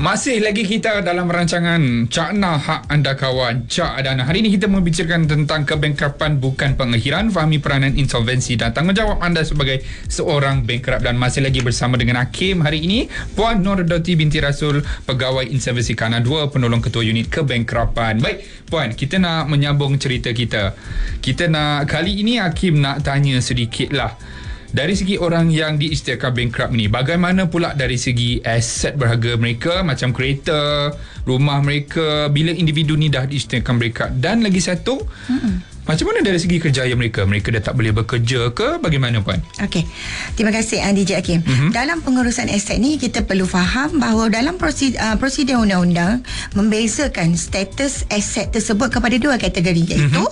Masih lagi kita dalam rancangan Cakna Hak Anda Kawan, Cak Dana. Hari ini kita membicarakan tentang kebangkrapan bukan pengakhiran, fahami peranan insolvensi dan tanggungjawab anda sebagai seorang bankrupt. Dan masih lagi bersama dengan Hakim hari ini, Puan Nordoti binti Rasul, Pegawai Insolvensi Kana 2, Penolong Ketua Unit Kebangkrapan. Baik, Puan, kita nak menyambung cerita kita. Kita nak, kali ini Hakim nak tanya sedikit lah. Dari segi orang yang diisytiharkan bankrupt ni, bagaimana pula dari segi aset berharga mereka, macam kereta, rumah mereka, bila individu ni dah diisytiharkan bankrupt? Dan lagi satu, macam mana dari segi kerjaya mereka? Mereka dah tak boleh bekerja ke? Bagaimana, Puan? Okey. Terima kasih DJ Hakim. Dalam pengurusan aset ni, kita perlu faham bahawa dalam prosedur undang-undang membezakan status aset tersebut kepada dua kategori, iaitu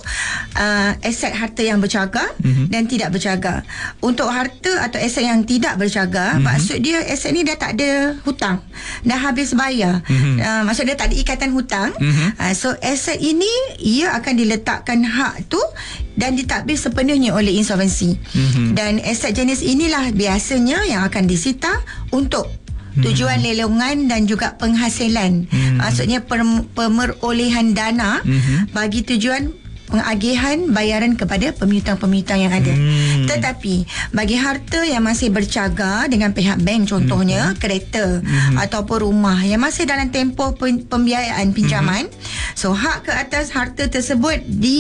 aset harta yang bercaga dan tidak bercaga. Untuk harta atau aset yang tidak bercaga, maksud dia aset ni dah tak ada hutang, dah habis bayar. Maksud dia tak ada ikatan hutang. So aset ini ia akan diletakkan hak tu dan ditadbir sepenuhnya oleh insolvensi. Dan aset jenis inilah biasanya yang akan disita untuk tujuan lelongan dan juga penghasilan. Maksudnya pemerolehan dana bagi tujuan pengagihan bayaran kepada pemiutang-pemiutang yang ada. Tetapi bagi harta yang masih bercaga dengan pihak bank, contohnya kereta ataupun rumah yang masih dalam tempoh pembiayaan pinjaman, so hak ke atas harta tersebut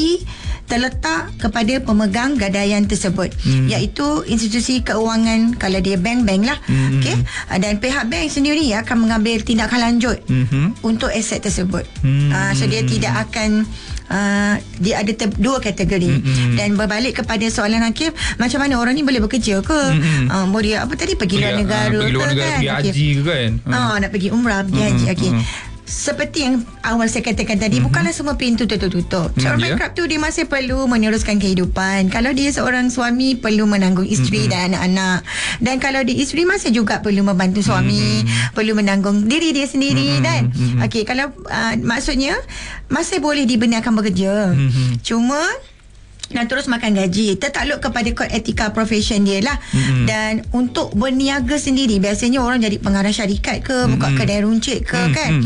terletak kepada pemegang gadaian tersebut, iaitu institusi keuangan, kalau dia bank lah. Okey, dan pihak bank sendiri akan mengambil tindakan lanjut untuk aset tersebut. So dia tidak akan dia ada dua kategori. Dan berbalik kepada soalan Hakim, macam mana orang ni boleh bekerja ke? Boleh apa tadi, pergi luar negara pergi luar negara, kan? pergi haji ke kan? Nak pergi umrah, pergi haji. Okey. Seperti yang awal saya katakan tadi, bukanlah semua pintu tertutup. Seorang bankrupt tu dia masih perlu meneruskan kehidupan. Kalau dia seorang suami, perlu menanggung isteri dan anak-anak. Dan kalau dia isteri, masih juga perlu membantu suami, perlu menanggung diri dia sendiri. Dan okey, kalau maksudnya masih boleh dibenarkan bekerja. Cuma dan terus makan gaji, tertakluk kepada kod etika profession dia lah. Dan untuk berniaga sendiri, biasanya orang jadi pengarah syarikat ke, buka kedai runcit ke, kan,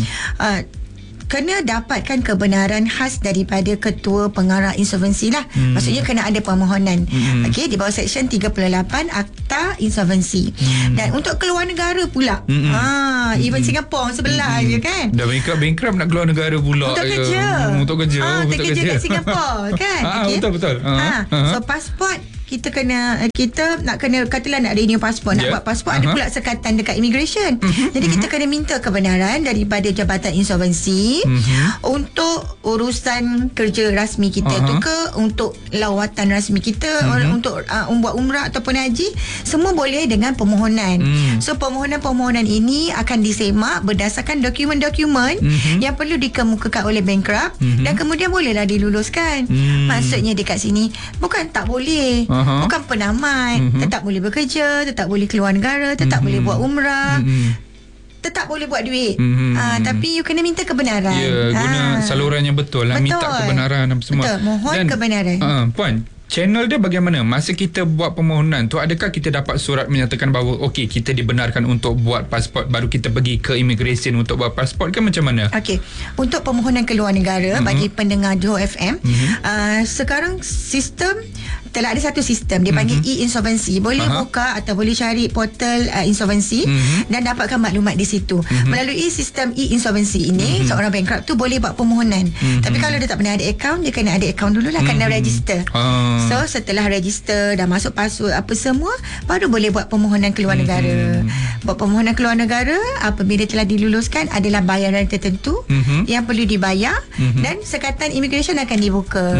kena dapatkan kebenaran khas daripada ketua pengarah insolvensi lah. Maksudnya kena ada permohonan. Okey, di bawah seksyen 38 Akta Insolvensi. Dan untuk keluar negara pula, even Singapura sebelah je kan, dah bankrupt nak keluar negara pula untuk kerja. Untuk kerja kat Singapura kan. Okay. Betul. So pasport kita nak kena, katalah nak renew pasport, nak buat pasport, ada pula sekatan dekat immigration. Jadi kita kena minta kebenaran daripada Jabatan Insolvensi untuk urusan kerja rasmi kita tu ke, untuk lawatan rasmi kita, untuk buat umrah ataupun haji, semua boleh dengan permohonan. So permohonan-permohonan ini akan disemak berdasarkan dokumen-dokumen yang perlu dikemukakan oleh bankrupt, dan kemudian bolehlah diluluskan. Maksudnya dekat sini bukan tak boleh, bukan penamat, tetap boleh bekerja, tetap boleh keluar negara, tetap boleh buat umrah, tetap boleh buat duit. Tapi you kena minta kebenaran. Guna saluran yang betul lah. Minta kebenaran apa semua. Betul, mohon kebenaran. Puan, channel dia bagaimana? Masa kita buat permohonan tu, adakah kita dapat surat menyatakan bahawa okey, kita dibenarkan untuk buat pasport, baru kita pergi ke immigration untuk buat pasport ke macam mana? Okey, untuk permohonan keluar negara, bagi pendengar Johor FM, sekarang sistem telah ada satu sistem dia panggil e-insolvency. Boleh buka atau boleh cari portal insolvency dan dapatkan maklumat di situ. Melalui sistem e-insolvency ini, seorang bankrupt tu boleh buat permohonan. Tapi kalau dia tak pernah ada akaun, dia kena ada akaun dululah, kena register. So setelah register, dah masuk password apa semua, baru boleh buat permohonan keluar negara. Buat permohonan keluar negara, apabila telah diluluskan, adalah bayaran tertentu yang perlu dibayar, dan sekatan immigration akan dibuka.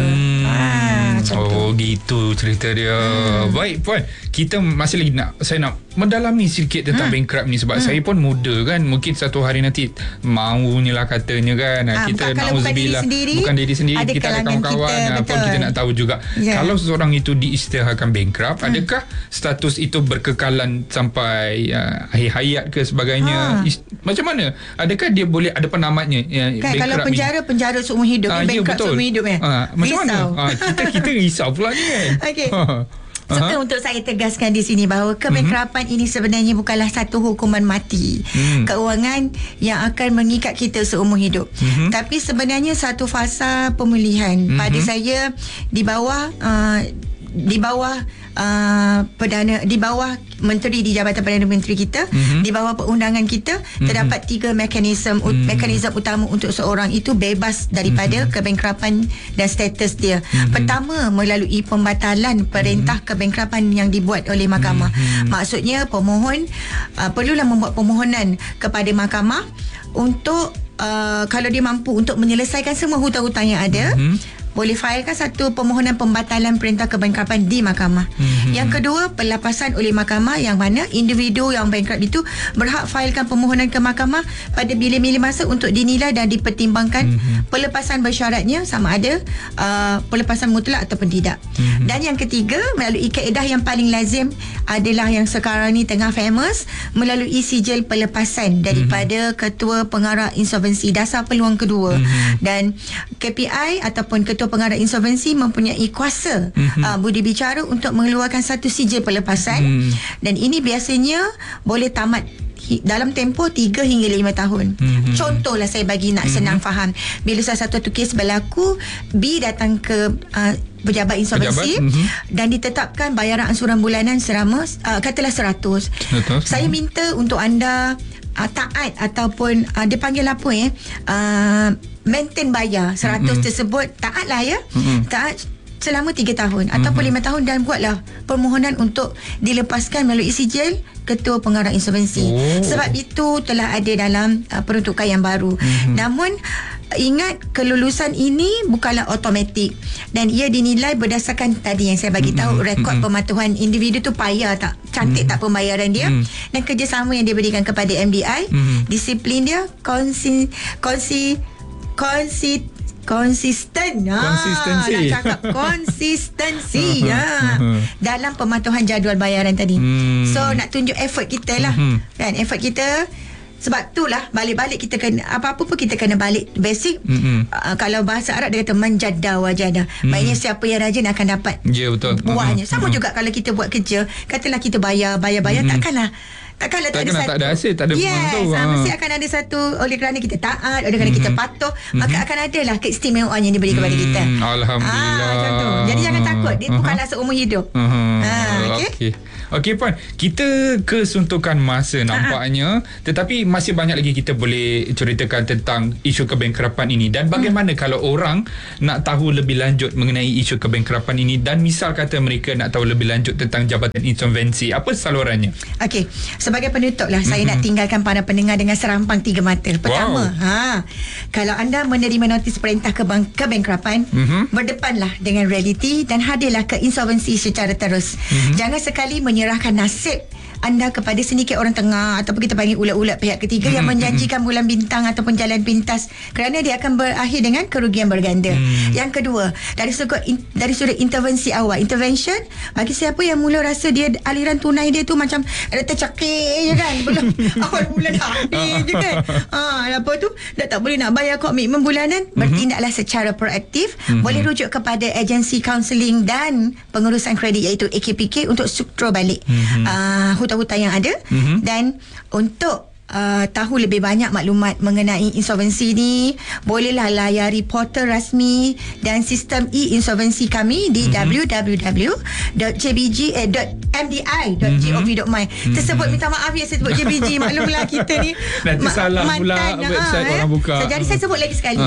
Gitu cerita dia. Baik Puan, kita masih lagi saya nak mendalami sedikit tentang bankrupt ni, sebab saya pun muda kan, mungkin satu hari nanti maunya lah katanya kan, kita na'udzubillah, bukan diri sendiri, kita ada kawan-kawan pun kita nak tahu juga, kalau seseorang itu diisytiharkan bankrupt, adakah status itu berkekalan sampai akhir hayat ke sebagainya? Macam mana? Adakah dia boleh ada penamatnya kan, kalau penjara seumur hidup, bankrupt seumur hidup macam mana? Kita risau pula ni kan. Okey. Suka untuk saya tegaskan di sini bahawa kebankrapan ini sebenarnya bukanlah satu hukuman mati. Keuangan yang akan mengikat kita seumur hidup. Tapi sebenarnya satu fasa pemulihan. Pada saya di bawah Perdana, di bawah menteri di Jabatan Perdana Menteri kita, di bawah perundangan kita terdapat 3 mekanisme utama untuk seorang itu bebas daripada kebankrapan dan status dia. Pertama, melalui pembatalan perintah kebankrapan yang dibuat oleh mahkamah. Maksudnya pemohon perlulah membuat permohonan kepada mahkamah untuk kalau dia mampu untuk menyelesaikan semua hutang-hutang yang ada, boleh filekan satu permohonan pembatalan perintah kebankrapan di mahkamah. Yang kedua, pelepasan oleh mahkamah, yang mana individu yang bankrupt itu berhak filekan permohonan ke mahkamah pada bila-bila masa untuk dinilai dan dipertimbangkan pelepasan bersyaratnya sama ada pelepasan mutlak ataupun tidak. Dan yang ketiga, melalui kaedah yang paling lazim adalah yang sekarang ni tengah famous, melalui sijil pelepasan daripada Ketua Pengarah Insolvensi, dasar peluang kedua. Dan KPI ataupun Ketua Pengarah Insolvensi mempunyai kuasa budi bicara untuk mengeluarkan satu sijil pelepasan, dan ini biasanya boleh tamat dalam tempoh 3 hingga 5 tahun. Contohlah saya bagi nak senang faham. Bila satu kes berlaku, B datang ke pejabat insolvensi dan ditetapkan bayaran ansuran bulanan selama katalah 100. Saya minta untuk anda taat ataupun dia panggil apa maintain bayar 100 tersebut, taatlah ya. Taat selama 3 tahun ataupun 5 tahun, dan buatlah permohonan untuk dilepaskan melalui sijil Ketua Pengarah Insolvensi. Sebab itu telah ada dalam peruntukan yang baru. Namun ingat, kelulusan ini bukanlah automatik dan ia dinilai berdasarkan tadi yang saya bagi tahu, rekod pematuhan individu tu payah tak, cantik tak pembayaran dia, dan kerjasama yang diberikan kepada MDI, disiplin dia, konsisten. Konsistensi dalam pematuhan jadual bayaran tadi. So nak tunjuk effort kita lah, kan, effort kita. Sebab itulah balik-balik kita kena apa-apa pun kita kena balik basic. Kalau bahasa Arab dia kata manjada wajada. Maksudnya siapa yang rajin akan dapat buahnya. Sama juga kalau kita buat kerja, katalah kita bayar, takkanlah tak ada hasil, tak ada tu. Mesti akan ada satu, oleh kerana kita taat, oleh kerana kita patuh, maka akan adalah keistimewaan yang diberi kepada kita. Alhamdulillah. Contoh. Jadi jangan takut, dia bukanlah seumur hidup. Okey Puan, kita kesuntukan masa nampaknya, tetapi masih banyak lagi kita boleh ceritakan tentang isu kebankrapan ini. Dan bagaimana kalau orang nak tahu lebih lanjut mengenai isu kebankrapan ini, dan misal kata mereka nak tahu lebih lanjut tentang Jabatan Insolvensi, apa salurannya? Okey, sebagai penutup lah, saya nak tinggalkan para pendengar dengan serampang 3 mata. Pertama, kalau anda menerima notis perintah kebankrapan, berdepanlah dengan realiti dan hadirlah ke insolvensi secara terus. Jangan sekali menyerahkan nasib anda kepada sedikit orang tengah ataupun kita panggil ulat-ulat pihak ketiga yang menjanjikan bulan bintang ataupun jalan pintas, kerana dia akan berakhir dengan kerugian berganda. Yang kedua, dari sudut intervensi awal, intervention bagi siapa yang mula rasa dia aliran tunai dia tu macam ada tercekik je kan, belum awal bulan dah habis je kan, apa tu dah tak boleh nak bayar komitmen bulanan, bertindaklah secara proaktif. Boleh rujuk kepada agensi kaunseling dan pengurusan kredit iaitu AKPK untuk struktur balik hutang-hutang yang ada. Dan untuk tahu lebih banyak maklumat mengenai insolvensi ni, bolehlah layari portal rasmi dan sistem e-insolvensi kami di www.jbg.mdi.gov.my. Tersebut minta maaf ya saya sebut JBG, maklumlah kita ni nanti salah pula website orang buka. Jadi saya sebut lagi sekali,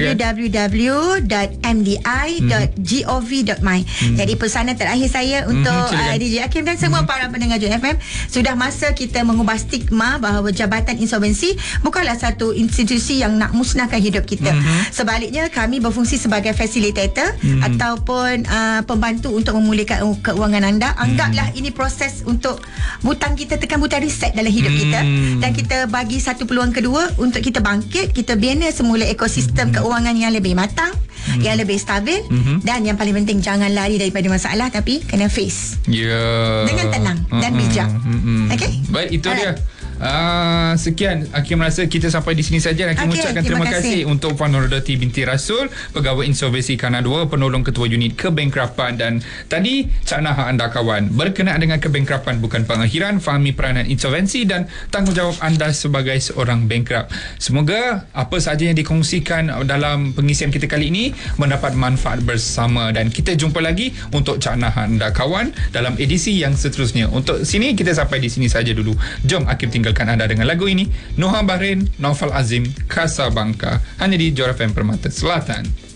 www.mdi.gov.my. Jadi pesanan terakhir saya untuk DJ Hakim dan semua para pendengar Jom FM, sudah masa kita mengubah stigma bahawa Jabatan Insolvensi bukanlah satu institusi yang nak musnahkan hidup kita. Sebaliknya, kami berfungsi sebagai facilitator ataupun pembantu untuk memulihkan keuangan anda. Anggaplah ini proses untuk butang kita tekan butang reset dalam hidup kita, dan kita bagi satu peluang kedua untuk kita bangkit, kita bina semula ekosistem keuangan yang lebih matang, yang lebih stabil, dan yang paling penting jangan lari daripada masalah, tapi kena face dengan tenang dan bijak. Okey? Baik, itu dia Sekian Hakim rasa kita sampai di sini saja. Hakim ucapkan terima kasih untuk Puan Nurudati binti Rasul, Pegawai Insolvensi Khana 2, Penolong Ketua Unit Kebengkrapan. Dan tadi Cak Nah Hak Anda Kawan berkenaan dengan kebengkrapan bukan pengakhiran, fahami peranan insolvensi dan tanggungjawab anda sebagai seorang bankrupt. Semoga apa sahaja yang dikongsikan dalam pengisian kita kali ini mendapat manfaat bersama, dan kita jumpa lagi untuk Cak Nah Hak Anda Kawan dalam edisi yang seterusnya. Untuk sini kita sampai di sini saja dulu. Jom Hakim tinggalkan anda dengan lagu ini. Noha Bahrain, Naufal Azim, Casablanca, hanya di Johor FM Permata Selatan.